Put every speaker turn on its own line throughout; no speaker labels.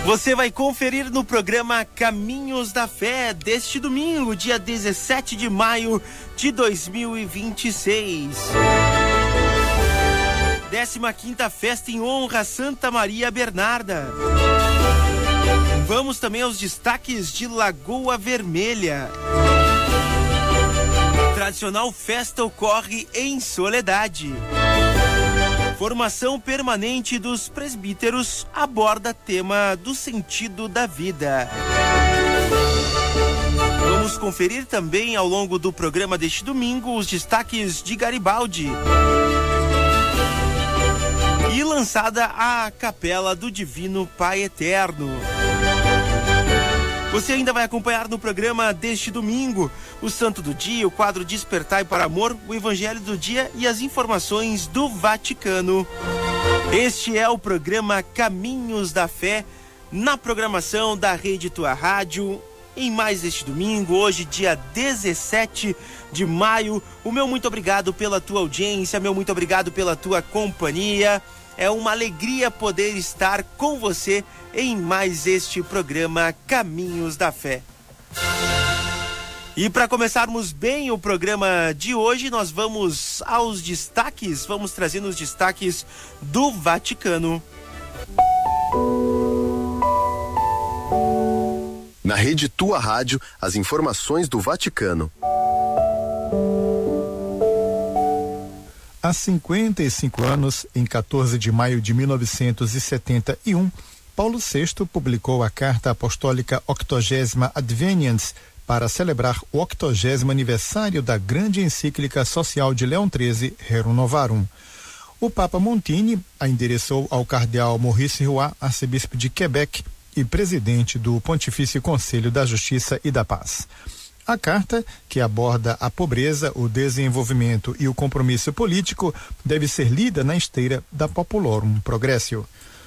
Você vai conferir no programa Caminhos da Fé deste domingo, dia 17 de maio de 2026. 15ª Festa em Honra a Santa Maria Bernarda. Vamos também aos destaques de Lagoa Vermelha. Tradicional festa ocorre em Soledade. Formação permanente dos presbíteros aborda tema do sentido da vida. Vamos conferir também ao longo do programa deste domingo os destaques de Garibaldi. E lançada a Capela do Divino Pai Eterno. Você ainda vai acompanhar no programa deste domingo o Santo do Dia, o quadro Despertai para Amor, o Evangelho do Dia e as informações do Vaticano. Este é o programa Caminhos da Fé, na programação da Rede Tua Rádio, em mais este domingo, hoje dia 17 de maio. O meu muito obrigado pela tua audiência, meu muito obrigado pela tua companhia. É uma alegria poder estar com você em mais este programa Caminhos da Fé. E para começarmos bem o programa de hoje, nós vamos aos destaques, vamos trazendo os destaques do Vaticano.
Na Rede Tua Rádio, as informações do Vaticano.
Há 55 anos, em 14 de maio de 1971, Paulo VI publicou a Carta Apostólica 80 Adveniens para celebrar o 80º aniversário da grande encíclica social de Leão XIII, Rerum Novarum. O Papa Montini a endereçou ao cardeal Maurice Roy, arcebispo de Quebec e presidente do Pontifício Conselho da Justiça e da Paz. A carta, que aborda a pobreza, o desenvolvimento e o compromisso político, deve ser lida na esteira da Populorum Progressio.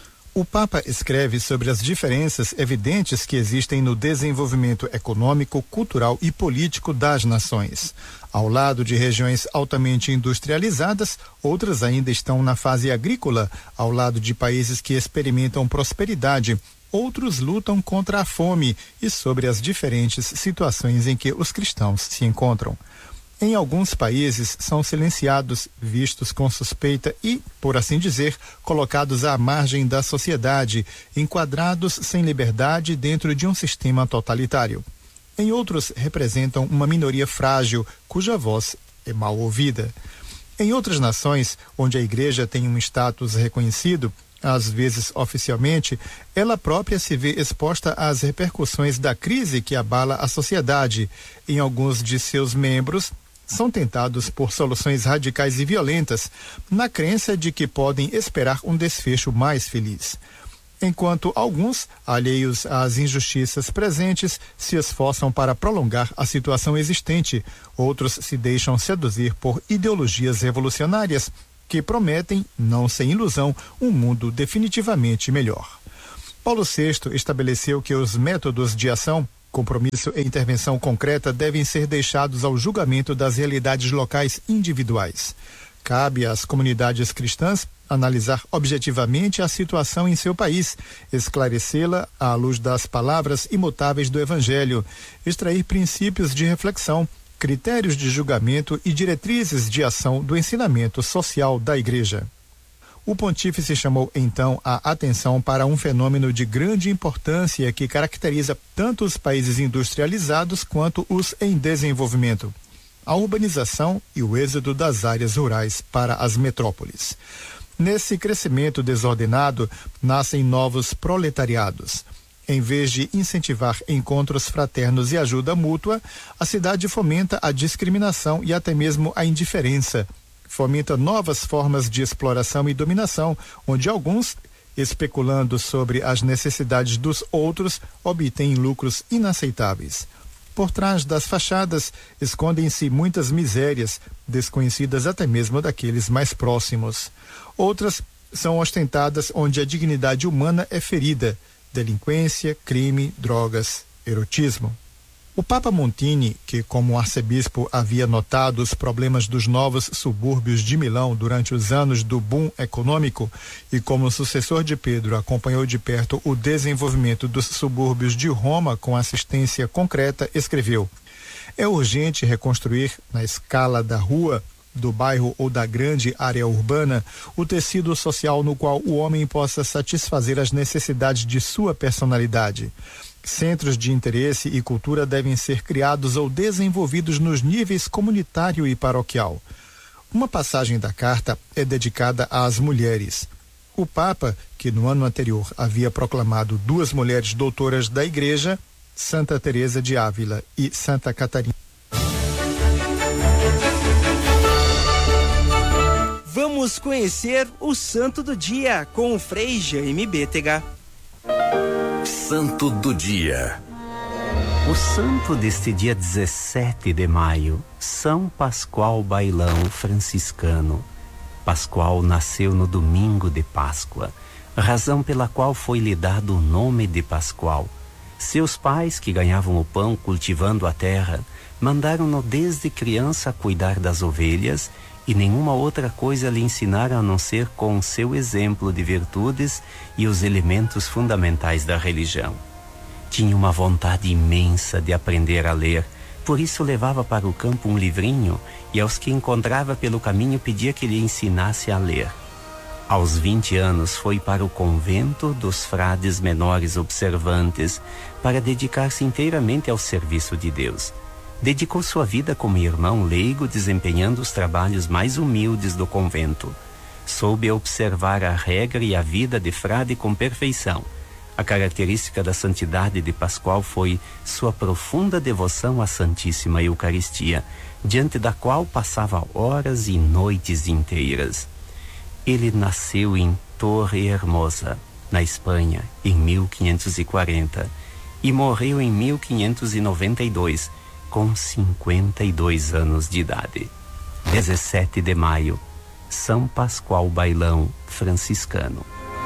O Papa escreve sobre as diferenças evidentes que existem no desenvolvimento econômico, cultural e político das nações. Ao lado de regiões altamente industrializadas, outras ainda estão na fase agrícola, ao lado de países que experimentam prosperidade. Outros lutam contra a fome e sobre as diferentes situações em que os cristãos se encontram. Em alguns países são silenciados, vistos com suspeita e, por assim dizer, colocados à margem da sociedade, enquadrados sem liberdade dentro de um sistema totalitário. Em outros representam uma minoria frágil, cuja voz é mal ouvida. Em outras nações, onde a igreja tem um status reconhecido, às vezes oficialmente, ela própria se vê exposta às repercussões da crise que abala a sociedade. Em alguns de seus membros, são tentados por soluções radicais e violentas, na crença de que podem esperar um desfecho mais feliz. Enquanto alguns, alheios às injustiças presentes, se esforçam para prolongar a situação existente, outros se deixam seduzir por ideologias revolucionárias, que prometem, não sem ilusão, um mundo definitivamente melhor. Paulo VI estabeleceu que os métodos de ação, compromisso e intervenção concreta devem ser deixados ao julgamento das realidades locais individuais. Cabe às comunidades cristãs analisar objetivamente a situação em seu país, esclarecê-la à luz das palavras imutáveis do Evangelho, extrair princípios de reflexão, critérios de julgamento e diretrizes de ação do ensinamento social da Igreja. O pontífice chamou então a atenção para um fenômeno de grande importância que caracteriza tanto os países industrializados quanto os em desenvolvimento: a urbanização e o êxodo das áreas rurais para as metrópoles. Nesse crescimento desordenado, nascem novos proletariados. Em vez de incentivar encontros fraternos e ajuda mútua, a cidade fomenta a discriminação e até mesmo a indiferença. Fomenta novas formas de exploração e dominação, onde alguns, especulando sobre as necessidades dos outros, obtêm lucros inaceitáveis. Por trás das fachadas, escondem-se muitas misérias, desconhecidas até mesmo daqueles mais próximos. Outras são ostentadas onde a dignidade humana é ferida: delinquência, crime, drogas, erotismo. O Papa Montini, que como arcebispo havia notado os problemas dos novos subúrbios de Milão durante os anos do boom econômico e como sucessor de Pedro acompanhou de perto o desenvolvimento dos subúrbios de Roma com assistência concreta, escreveu: é urgente reconstruir, na escala da rua, do bairro ou da grande área urbana, o tecido social no qual o homem possa satisfazer as necessidades de sua personalidade. Centros de interesse e cultura devem ser criados ou desenvolvidos nos níveis comunitário e paroquial. Uma passagem da carta é dedicada às mulheres. O Papa, que no ano anterior havia proclamado 2 mulheres doutoras da Igreja, Santa Teresa de Ávila e Santa Catarina.
Vamos conhecer o Santo do Dia com o Frei Jaime Bétega.
Santo do Dia. O santo deste dia 17 de maio, São Pascoal Bailão franciscano. Pascoal nasceu no domingo de Páscoa, razão pela qual foi-lhe dado o nome de Pascoal. Seus pais, que ganhavam o pão cultivando a terra, mandaram-no desde criança a cuidar das ovelhas e nenhuma outra coisa lhe ensinaram a não ser com seu exemplo de virtudes e os elementos fundamentais da religião. Tinha uma vontade imensa de aprender a ler, por isso levava para o campo um livrinho e aos que encontrava pelo caminho pedia que lhe ensinasse a ler. Aos 20 anos foi para o convento dos frades menores observantes para dedicar-se inteiramente ao serviço de Deus. Dedicou sua vida como irmão leigo, desempenhando os trabalhos mais humildes do convento. Soube observar a regra e a vida de frade com perfeição. A característica da santidade de Pascoal foi sua profunda devoção à Santíssima Eucaristia, diante da qual passava horas e noites inteiras. Ele nasceu em Torre Hermosa, na Espanha, em 1540, e morreu em 1592, com 52 anos de idade. 17 de maio, São Pascoal Bailão franciscano.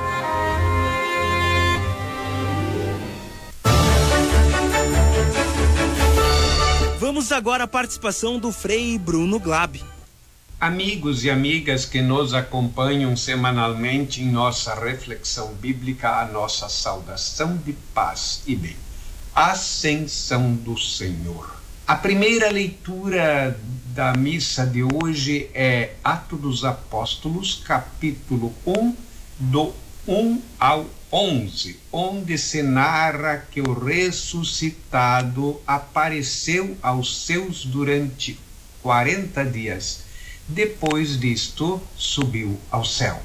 Vamos agora à participação do Frei Bruno Glab.
Amigos e amigas que nos acompanham semanalmente em nossa reflexão bíblica, a nossa saudação de paz e bem. Ascensão do Senhor. A primeira leitura da missa de hoje é Atos dos Apóstolos, capítulo 1, do 1 ao 11, onde se narra que o ressuscitado apareceu aos seus durante 40 dias. Depois disto, subiu ao céu.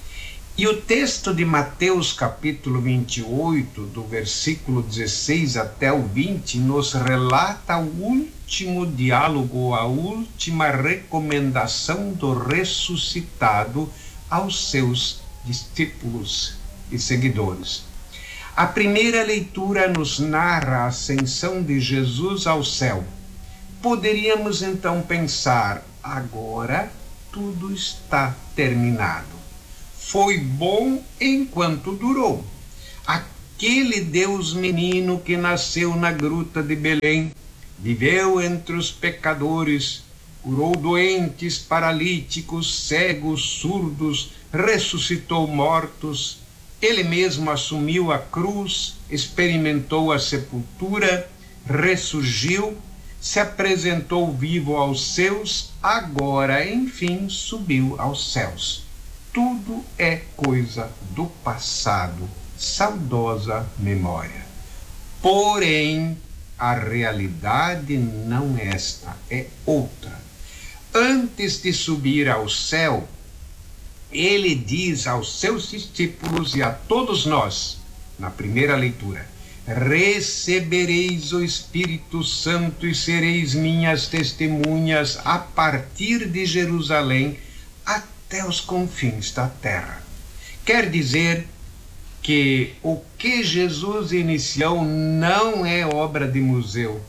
E o texto de Mateus, capítulo 28, do versículo 16 até o 20, nos relata o último diálogo, a última recomendação do ressuscitado aos seus discípulos e seguidores. A primeira leitura nos narra a ascensão de Jesus ao céu. Poderíamos então pensar, agora tudo está terminado. Foi bom enquanto durou. Aquele Deus menino que nasceu na gruta de Belém, viveu entre os pecadores, curou doentes, paralíticos, cegos, surdos, ressuscitou mortos. Ele mesmo assumiu a cruz, experimentou a sepultura, ressurgiu, se apresentou vivo aos seus, agora, enfim, subiu aos céus. Tudo é coisa do passado, saudosa memória. Porém, a realidade não é esta, é outra. Antes de subir ao céu, ele diz aos seus discípulos e a todos nós, na primeira leitura: recebereis o Espírito Santo e sereis minhas testemunhas a partir de Jerusalém até os confins da terra. Quer dizer que o que Jesus iniciou não é obra de museu.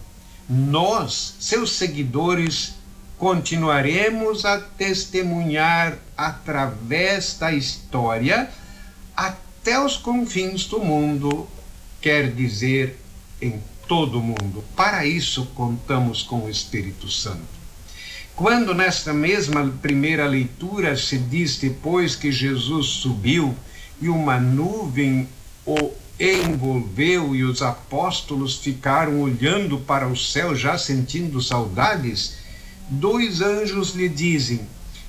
Nós, seus seguidores, continuaremos a testemunhar através da história até os confins do mundo, quer dizer, em todo mundo. Para isso contamos com o Espírito Santo. Quando nesta mesma primeira leitura se diz depois que Jesus subiu e uma nuvem o envolveu e os apóstolos ficaram olhando para o céu já sentindo saudades, 2 anjos lhe dizem: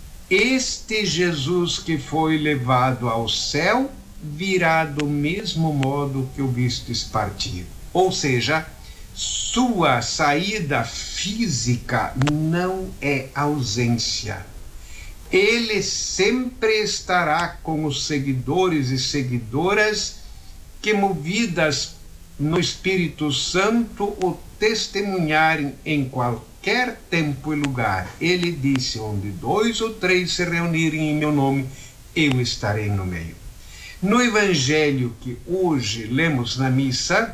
este Jesus que foi levado ao céu virá do mesmo modo que o vistes partir. Ou seja, sua saída física não é ausência. Ele sempre estará com os seguidores e seguidoras que, movidas no Espírito Santo, o testemunharem em qualquer tempo e lugar. Ele disse: onde 2 ou 3 se reunirem em meu nome, eu estarei no meio. No Evangelho que hoje lemos na missa,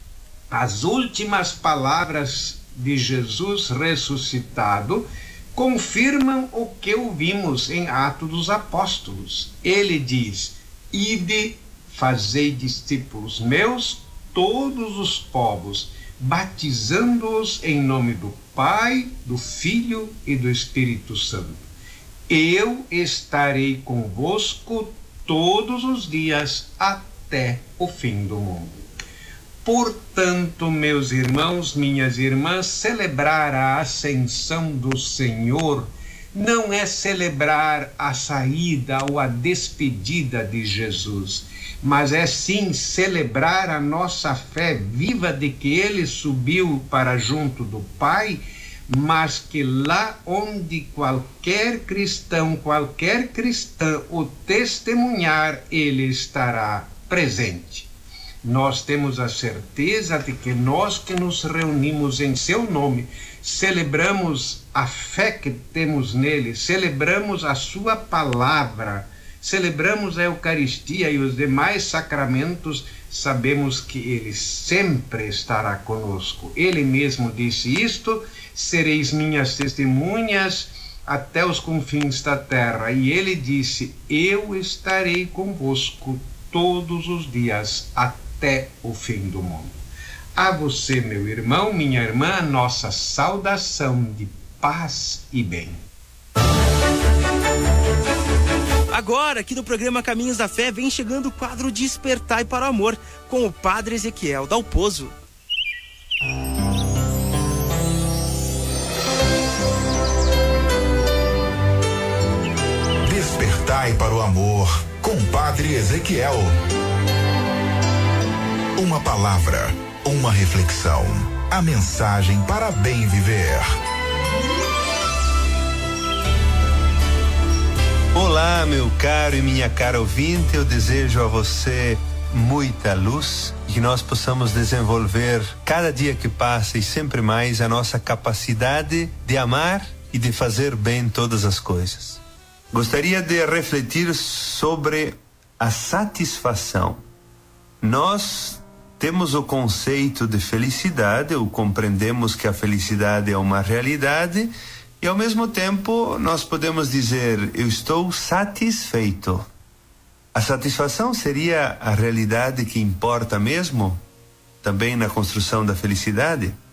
as últimas palavras de Jesus ressuscitado confirmam o que ouvimos em Atos dos Apóstolos. Ele diz: ide, fazei discípulos meus todos os povos, batizando-os em nome do Pai, do Filho e do Espírito Santo. Eu estarei convosco todos os dias até o fim do mundo. Portanto, meus irmãos, minhas irmãs, celebrar a ascensão do Senhor não é celebrar a saída ou a despedida de Jesus, mas é sim celebrar a nossa fé viva de que ele subiu para junto do Pai, mas que lá onde qualquer cristão, qualquer cristã o testemunhar, ele estará presente. Nós temos a certeza de que nós que nos reunimos em seu nome, celebramos a fé que temos nele, celebramos a sua palavra, celebramos a Eucaristia e os demais sacramentos, sabemos que ele sempre estará conosco. Ele mesmo disse isto: sereis minhas testemunhas até os confins da terra. E ele disse: eu estarei convosco todos os dias até o fim do mundo. A você, meu irmão, minha irmã, nossa saudação de paz e bem.
Agora, aqui no programa Caminhos da Fé, vem chegando o quadro Despertai para o Amor, com o Padre Ezequiel Dalpozo.
Despertai para o Amor, com Padre Ezequiel. Uma palavra, uma reflexão, a mensagem para bem viver.
Olá, meu caro e minha cara ouvinte, eu desejo a você muita luz e que nós possamos desenvolver cada dia que passa e sempre mais a nossa capacidade de amar e de fazer bem todas as coisas. Gostaria de refletir sobre a satisfação. Nós temos o conceito de felicidade, ou compreendemos que a felicidade é uma realidade, e ao mesmo tempo nós podemos dizer: eu estou satisfeito. A satisfação seria a realidade que importa mesmo, também na construção da felicidade?